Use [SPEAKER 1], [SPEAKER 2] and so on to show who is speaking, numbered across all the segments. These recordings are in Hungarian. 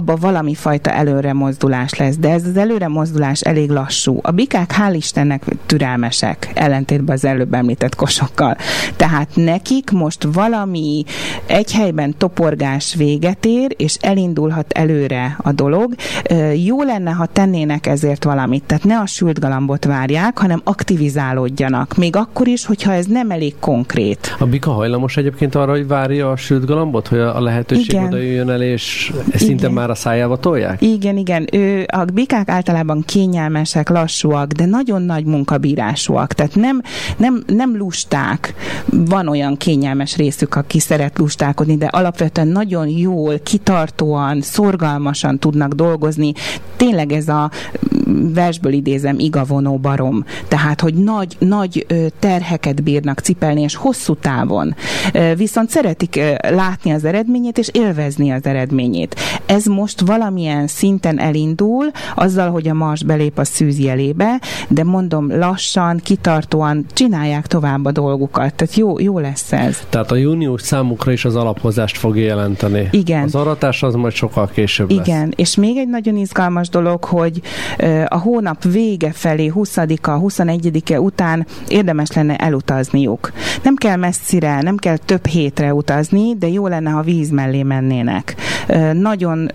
[SPEAKER 1] abba valami fajta előremozdulás lesz, de ez az előremozdulás elég lassú. A bikák hál' Istennek türelmesek, ellentétben az előbb említett kosokkal. Tehát nekik most valami egy helyben toporgás véget ér, és elindulhat előre a dolog. Jó lenne, ha tennének ezért valamit, tehát ne a sült galambot várják, hanem aktivizálódjanak. Még akkor is, hogyha ez nem elég konkrét.
[SPEAKER 2] A bika hajlamos egyébként arra, hogy várja a sült galambot, hogy a lehetőség oda jöjjön el, és szinte már a szájába tolják?
[SPEAKER 1] Igen. A bikák általában kényelmesek, lassúak, de nagyon nagy munkabírásúak. Tehát nem lusták. Van olyan kényelmes részük, aki szeret lustálkodni, de alapvetően nagyon jól, kitartóan, szorgalmasan tudnak dolgozni. Tényleg ez a versből idézem, igavonó barom. Tehát, hogy nagy terheket bírnak cipelni, és hosszú távon. Viszont szeretik látni az eredményét, és élvezni az eredményét. Ez most valamilyen szinten elindul, azzal, hogy a mars belép a szűz jelébe, de mondom, lassan, kitartóan csinálják tovább a dolgukat. Tehát jó lesz ez.
[SPEAKER 2] Tehát a június számukra is az alaphozást fogja jelenteni.
[SPEAKER 1] Igen.
[SPEAKER 2] Az aratás az majd sokkal később lesz.
[SPEAKER 1] Igen, és még egy nagyon izgalmas dolog, hogy a hónap vége felé, 20-a, 21-e után érdemes lenne elutazniuk. Nem kell messzire, nem kell több hétre utazni, de jó lenne, ha víz mellé mennének. Nagyon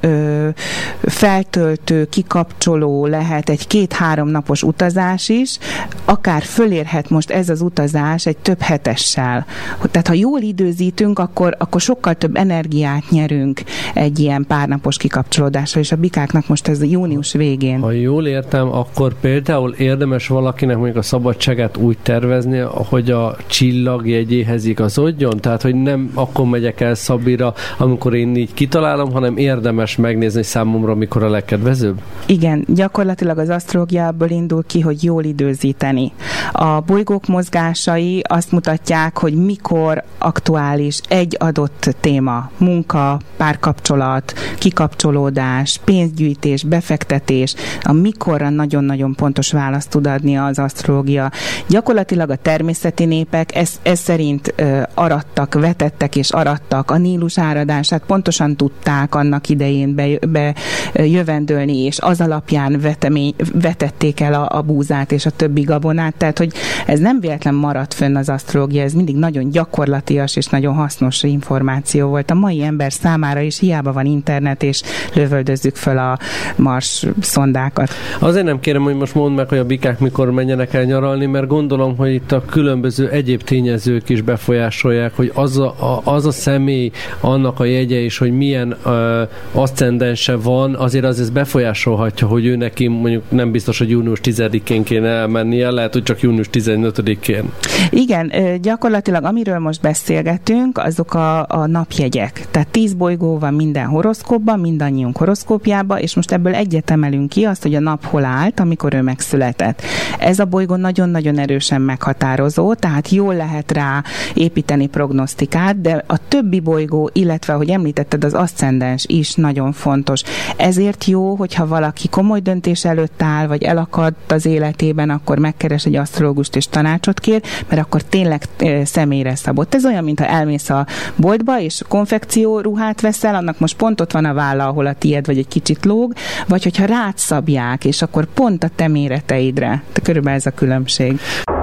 [SPEAKER 1] feltöltő, kikapcsoló lehet egy 2-3 napos utazás is, akár fölérhet most ez az utazás egy több hetessel. Tehát ha jól időzítünk, akkor sokkal több energiát nyerünk egy ilyen párnapos kikapcsolódásra, és a bikáknak most ez a június végén.
[SPEAKER 2] Ha jól értem, akkor például érdemes valakinek mondjuk a szabadságát úgy tervezni, hogy a csillagjegyéhez igazodjon? Tehát, hogy nem akkor megyek el Szabira, amikor én így kitalálom, hanem érdemes megnézni számomra, mikor a legkedvezőbb? Igen,
[SPEAKER 1] gyakorlatilag az asztrológiából indul ki, hogy jól időzíteni. A bolygók mozgásai azt mutatják, hogy mikor aktuális egy adott téma, munka, párkapcsolat, kikapcsolódás, pénzgyűjtés, befektetés, a mikorra nagyon-nagyon pontos választ tud adni az asztrológia. Gyakorlatilag a természeti népek ez szerint arattak, vetettek és arattak. A Nílus áradását pontosan tudták annak idején bejövendölni, és az alapján vetették el a búzát és a többi gabonát. Tehát, hogy ez nem véletlen maradt fönn az asztrológia, ez mindig nagyon gyakorlatias és nagyon hasznos információ volt. A mai ember számára is hiába van internet, és lövöldözzük föl a Mars szondákat.
[SPEAKER 2] Azért nem kérem, hogy most mondd meg, hogy a bikák mikor menjenek el nyaralni, mert gondolom, hogy itt a különböző egyéb tényezők is befolyásolják, hogy az a személy, annak a jegye is, hogy milyen aszcendense van, azért az ezt befolyásolhatja, hogy ő neki mondjuk nem biztos, hogy június 10-én kéne elmennie, lehet, hogy csak június 15-én.
[SPEAKER 1] Igen, gyakorlatilag amiről most beszélgetünk, azok a napjegyek. Tehát 10 bolygó van minden horoszkópban, mindannyiunk horoszkópjában, és most ebből egyet emelünk ki azt, hogy a nap hol állt, amikor ő megszületett. Ez a bolygó nagyon-nagyon erősen meghatározó, tehát jól lehet rá építeni prognosztikát, de a többi bolygó, illetve, ahogy említetted, az aszcendens is nagyon fontos. Ezért jó, hogyha valaki komoly döntés előtt áll, vagy elakadt az életében, akkor megkeres egy asztrológust és tanácsot kér, mert akkor tényleg személyre szabott. Ez olyan, mintha elmész a boltba, és konfekció ruhát veszel, annak most pont ott van a válla, ahol a tied, vagy egy kicsit lóg, vagy hogyha rád szabják, és akkor pont a te méreteidre. De körülbelül ez a különbség.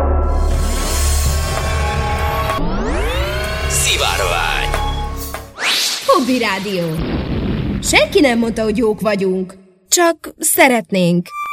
[SPEAKER 3] Szivárvány Hobby Rádió. Senki nem mondta, hogy jók vagyunk. Csak szeretnénk.